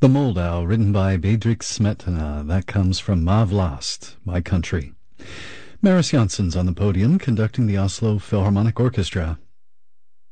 Moldau, written by Bedřich Smetana. That comes from Ma Vlast, My Country. Maris Janssen's on the podium, conducting the Oslo Philharmonic Orchestra.